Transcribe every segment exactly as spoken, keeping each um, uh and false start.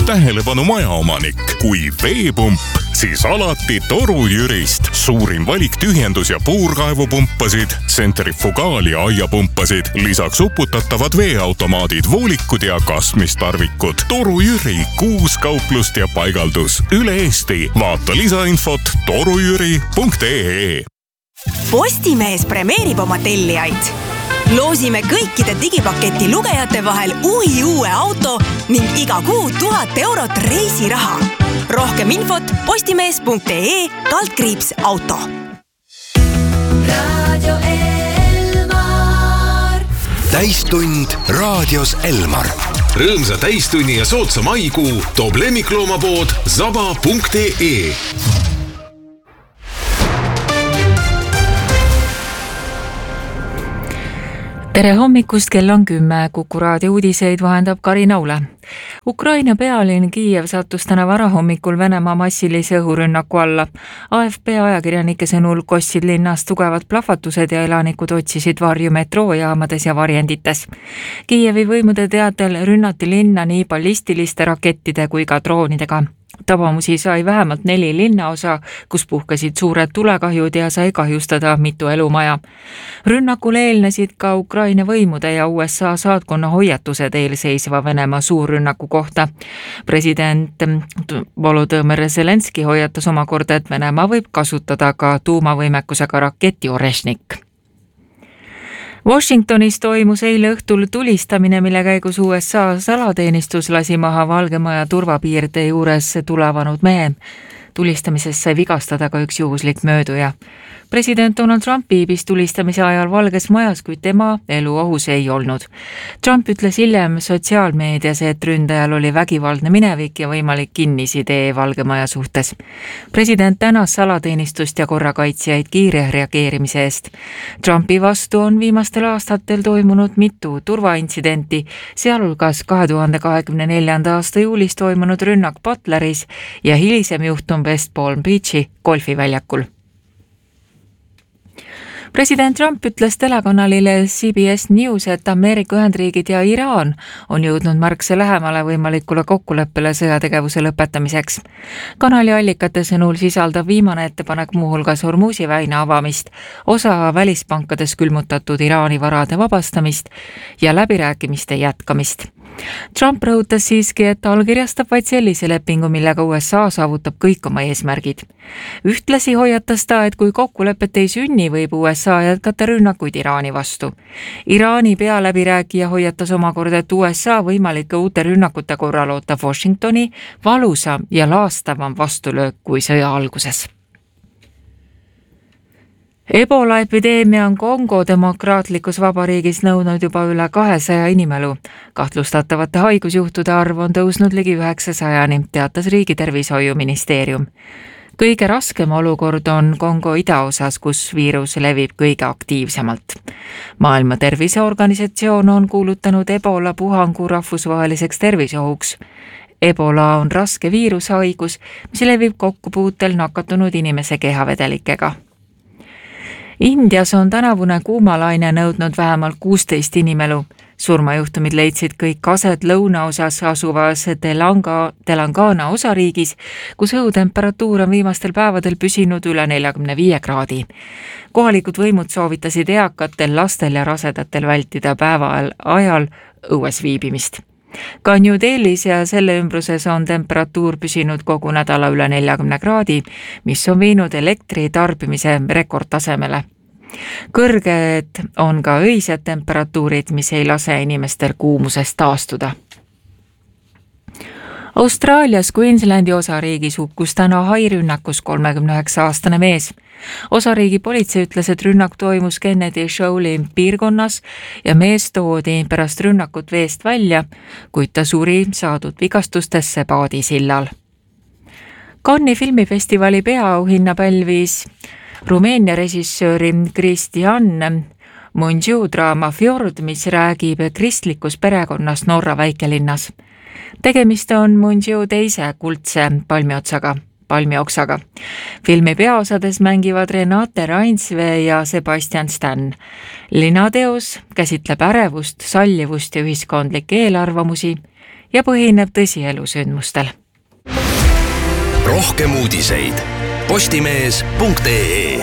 tähelepanu majaomanik. Kui veepump, siis alati Toru Jürist. Suurim valik tühjendus- ja puurkaevupumpasid, tsentrifugaal- ja aiapumpasid, lisaks uputatavad veeautomaadid, voolikud ja kasmistarvikud. Toru Jüri, kuus kauplust ja paigaldus üle Eesti. Vaata lisainfot torujüri punkt ee. Postimees premeerib oma tellijaid. Loosime kõikide digipaketi lugejate vahel uhi uue auto ning iga kuu tuhat eurot reisiraha. Rohkem infot postimees punkt ee kaldkriips auto. Radio Elmar. Täistund raadios Elmar. Rõõmsa täistunni ja soodsa maikuu toob lemmikloomapood zaba punkt ee. Tere hommikust, kell on kümme. Kuku raadio uudiseid vahendab Karina Ule. Ukraina pealinn Kiiev sattus täna varahommikul Venemaa massilise õhurünnaku alla. A F P ajakirjanike sõnul kostsid linnas tugevad plahvatused ja elanikud otsisid varju metroojaamades ja varjendites. Kiievi võimude teatel rünnati linna nii ballistiliste rakettide kui ka droonidega. Tabamusi sai vähemalt neli linnaosa, kus puhkesid suured tulekahjud ja sai kahjustada mitu elumaja. Rünnakule eelnesid ka Ukraina võimude ja U S A saatkonna hoiatused eelseisva Venemaa suurrünnaku kohta. President Volodõmõr Zelenski hoiatas omakorda, et Venemaa võib kasutada ka tuumavõimekusega raketi Orešnik. Washingtonis toimus eile õhtul tulistamine, mille käigus U S A salateenistus lasi maha Valge Maja turvapiirde juures tulevanud mehe. Tulistamisest sai vigastada ka üks juhuslik mööduja. President Donald Trump viibis tulistamise ajal Valges Majas, kuid tema elu ohus ei olnud. Trump ütles hiljem sotsiaalmeedias, et ründajal oli vägivaldne minevik ja võimalik kinnisidee Valge Maja suhtes. President tänas salateenistust ja korrakaitsjaid kiire reageerimise eest. Trumpi vastu on viimastel aastatel toimunud mitu turvaintsidenti, sealhulgas kahe tuhande kahekümne neljanda aasta juulis toimunud rünnak Butleris ja hilisem juhtum West Palm Beachi golfiväljakul. President Trump ütles telekanalile C B S News, et Ameerika Ühendriigid ja Iraan on jõudnud märksa lähemale võimalikule kokkuleppele sõjategevuse lõpetamiseks. Kanali allikate sõnul sisaldab viimane ettepanek muuhulgas Hormuzi väina avamist, osa välispankades külmutatud Iraani varade vabastamist ja läbirääkimiste jätkamist. Trump rõhutas siiski, et allkirjastab vaid sellise lepingu, millega U S A saavutab kõik oma eesmärgid. Ühtlasi hoiatas ta, et kui kokkulepet ei sünni, võib U S A jätkata rünnakuid Iraani vastu. Iraani pealäbirääkija hoiatas omakorda, et U S A võimalike uute rünnakute korral ootab Washingtoni valusam ja laastavam vastulöök kui sõja alguses. Ebola epideemia on Kongo demokraatlikus vabariigis nõudnud juba üle kahesaja inimelu. Kahtlustatavate haigusjuhtude arv on tõusnud ligi üheksasajani, teatas riigi tervishoiuministeerium. Kõige raskem olukord on Kongo idaosas, kus viirus levib kõige aktiivsemalt. Maailma Terviseorganisatsioon on kuulutanud Ebola puhangu rahvusvaheliseks terviseohuks. Ebola on raske viirushaigus, mis levib kokkupuutel nakatunud inimese kehavedelikega. Indias on tänavune kuumalaine nõudnud vähemalt kuusteist inimelu. Surmajuhtumid leidsid kõik aset lõunaosas asuvas Telanga, Telangana osariigis, kus õhutemperatuur on viimastel päevadel püsinud üle neljakümne viie kraadi. Kohalikud võimud soovitasid eakatel, lastel ja rasedatel vältida päeva ajal õues viibimist. Ka New Delhis ja selle ümbruses on temperatuur püsinud kogu nädala üle neljakümne kraadi, mis on viinud elektri tarbimise rekordtasemele. Kõrged on ka öised temperatuurid, mis ei lase inimestel kuumusest taastuda. Austraalias Queenslandi osariigis hukkus täna hairünnakus kolmekümne üheksa aastane mees. Osariigi politsei ütles, et rünnak toimus Kennedy Shoal'i piirkonnas ja mees toodi pärast rünnakut veest välja, kuid ta suri saadud vigastustesse paadisillal. Cannes'i filmifestivali peaauhinna pälvis Rumeenia režissööri Cristian Mungiu draama Fjord, mis räägib kristlikus perekonnast Norra väikelinnas. Tegemist on Mungiu teise kuldse palmiotsaga. palmioksaga. Filmi peaosades mängivad Renate Rainsvee ja Sebastian Stan. Linateos käsitleb ärevust, sallivust ja ühiskondlikke eelarvamusi ja põhineb tõsielusündmustel. Rohkem uudiseid postimees punkt ee.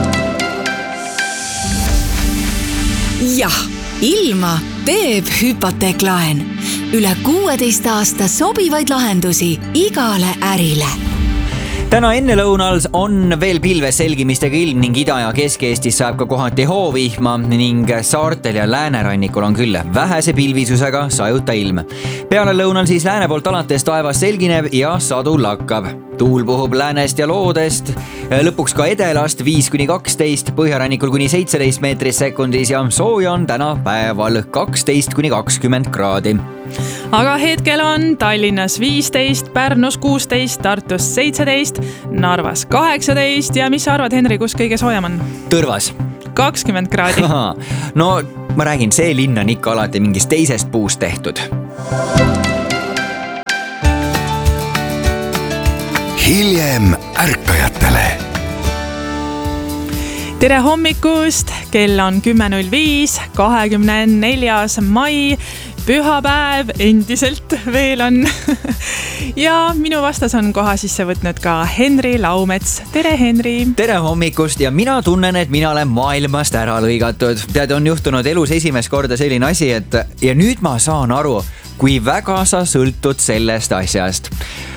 Jah, ilma teeb hüpoteeklaen. Üle kuueteist aasta sobivaid lahendusi igale ärile. Täna ennelõunal on veel pilves selgimistega ilm ning Ida- ja Kesk-Eestis saab ka kohati hoovihma ning saartel ja läänerannikul on küll vähese pilvisusega sajuta ilm. Peale lõunal siis lääne poolt alates taevas selgineb ja sadu lakkab. Tuul puhub läänest ja loodest, lõpuks ka edelast viis kuni kaksteist, põhjarannikul kuni seitseteist meetris sekundis ja sooja on täna päeval kaksteist kuni kakskümmend kraadi. Aga hetkel on Tallinnas viisteist, Pärnus kuusteist, Tartus seitseteist, Narvas kaheksateist ja mis sa arvad, Henri, kus kõige soojem on? Tõrvas. kakskümmend kraadi. No ma räägin, see linn on ikka alati mingist teisest puust tehtud. Hiljem ärkajatele. Tere hommikust, kell on kümme null viis, kahekümne neljas mai, pühapäev endiselt veel on. Ja minu vastas on koha sisse võtnud ka Henri Laumets. Tere, Henri! Tere hommikust ja mina tunnen, et mina olen maailmast ära lõigatud. Tead, on juhtunud elus esimest korda selline asi, et ja nüüd ma saan aru, kui väga sa sõltud sellest asjast.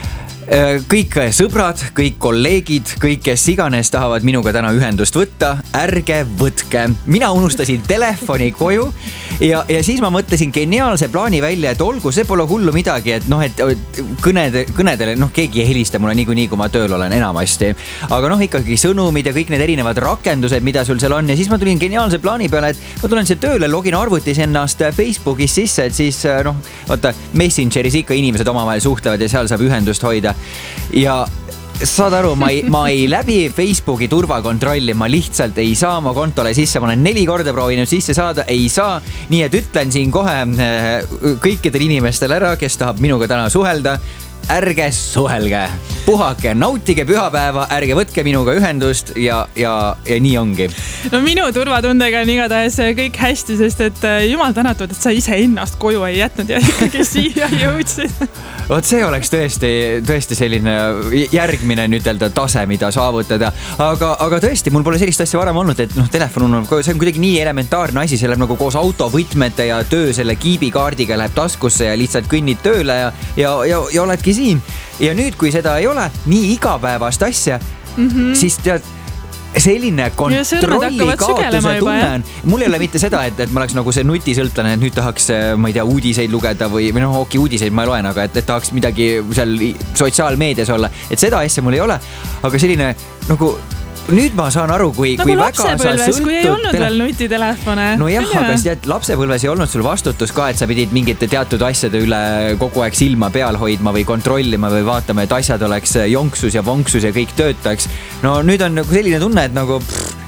Kõik sõbrad, kõik kolleegid, kõik, kes iganes tahavad minuga täna ühendust võtta, ärge võtke. Mina unustasin telefoni koju ja, ja siis ma mõtlesin geniaalse plaani välja, et olgu, see pole hullu midagi, et noh, et kõnede, kõnedele, noh, keegi ei helista mulle niikuinii, kui ma tööl olen enamasti. Aga noh, ikkagi sõnumid ja kõik need erinevad rakendused, mida sul seal on. Ja siis ma tulin geniaalse plaani peale, et ma tulen siia tööle, login arvutis ennast Facebookis sisse, et siis noh, vaata, Messengeris ikka inimesed omavahel suhtlevad ja seal saab ühendust hoida. Ja saad aru, ma ei, ma ei läbi Facebooki turvakontrolli, ma lihtsalt ei saa oma kontole sisse, ma olen neli korda proovinud sisse saada, ei saa. Nii et ütlen siin kohe kõikidel inimestel ära, kes tahab minuga täna suhelda, ärge suhelge, puhake, nautige pühapäeva, ärge võtke minuga ühendust ja, ja, ja nii ongi. No minu turvatundega on igatahes kõik hästi, sest et jumal tänatud, et sa ise ennast koju ei jätnud ja ikkagi siia jõudsid. Vot see oleks tõesti, tõesti selline järgmine nüüdelda tase, mida saavutada. Aga, aga tõesti, mul pole sellist asja varem olnud, et noh, telefon on, see on kuidagi nii elementaarne asi, see läheb nagu koos autovõtmete ja töö selle kiibikaardiga läheb taskusse ja lihtsalt kõnnid tööle ja, ja, ja, ja oledki siin. Ja nüüd, kui seda ei ole, nii igapäevast asja, mm-hmm. siis tead, selline kontrolli kaotuse tunnen. Mul ei ole mitte seda, et, et ma oleks nagu see nutisõltlane, et nüüd tahaks, ma ei tea, uudiseid lugeda või, või noh, okei, uudiseid ma ei loen, aga et, et tahaks midagi seal sotsiaalmeedias olla. Et seda asja mul ei ole, aga selline nagu nüüd ma saan aru, kui, nagu kui väga sa sõltud. Kui ei olnud tele... veel nutitelefone. No jah, aga tead, lapsepõlves ei olnud sul vastutus ka, et sa pidid mingite teatud asjade üle kogu aeg silma peal hoidma või kontrollima või vaatama, et asjad oleks jonksus ja vonksus ja kõik töötaks. No nüüd on nagu selline tunne, et nagu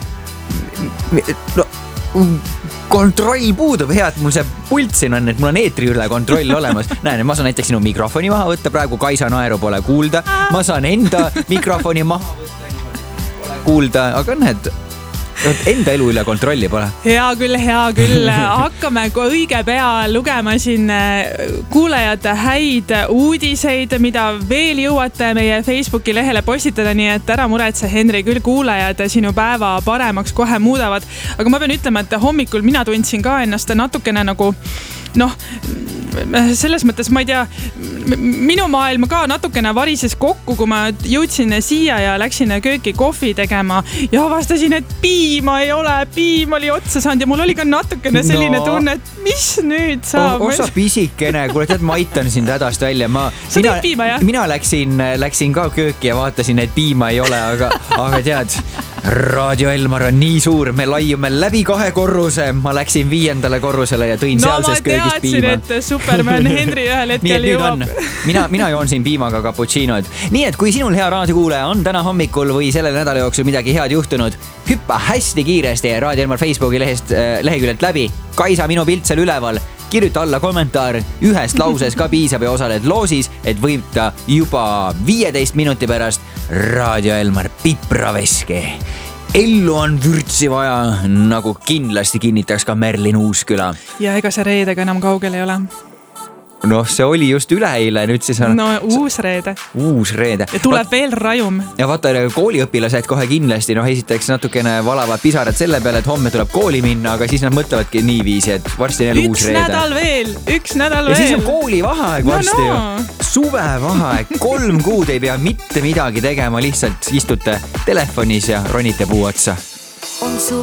pff, no, kontroll puudub, hea, et mul see pult siin on, et mul on eetri üle kontroll olemas. Näen, ma saan näiteks sinu mikrofoni maha võtta, praegu Kaisa naeru pole kuulda. Ma saan enda mikrofoni maha võtta. Kuulda, aga need enda elu üle kontrolli pole. Hea küll, hea küll. Hakkame õige pea lugema siin kuulajate häid uudiseid, mida veel jõuate meie Facebooki lehele postitada, nii et ära muretse, Henri, küll kuulajad sinu päeva paremaks kohe muudavad. Aga ma pean ütlema, et hommikul mina tundsin ka ennast natukene nagu noh, selles mõttes ma ei tea, minu maailm ka natukene varises kokku, kui ma jõudsin siia ja läksin kööki kohvi tegema ja avastasin, et piima ei ole, piim oli otsa saanud ja mul oli ka natukene selline no. tunne, et mis nüüd saab? Osa pisikene, kuule tead, ma aitan sind hädast välja. Ma, sa mina, piima, jah? Mina läksin, läksin ka kööki ja vaatasin, et piima ei ole, aga, aga tead, Raadio Elmar on nii suur, me laiume läbi kahe korruse, ma läksin viiendale korrusele ja tõin no, sealses köögist piima. No ma teadsin, et Superman Henri ühel hetkel jõuab. Mina, mina joon siin piimaga cappuccino'd. Nii et kui sinul hea raadiokuulaja on täna hommikul või selle nädala jooksul midagi head juhtunud, hüppa hästi kiiresti Raadio Elmar Facebooki lehest, leheküljelt läbi. Kaisa minu pilt seal üleval. Kirjuta alla kommentaar, ühest lauses ka piisab ja osaled loosis, et võita juba viieteist minuti pärast Raadio Elmar pipraveske. Ellu on vürtsi vaja, nagu kindlasti kinnitaks ka Merlin Uusküla. Ja ega see reedega enam kaugel ei ole. noh, see oli just üleeile, nüüd siis on no uus reede. Uus reede. Ja tuleb vaat, veel rajum. Ja vaata, kooliõpilased kohe kindlasti, noh, esiteks natukene valavad pisarad selle peale, et homme tuleb kooli minna, aga siis nad mõtlevadki niiviisi, et varsti on jälle uus reede. Üks nädal veel, üks nädal ja veel. Ja siis on koolivaheaeg varsti no, no. ju. Suvevaheaeg, kolm kuud ei pea mitte midagi tegema, lihtsalt istute telefonis ja ronite puu otsa.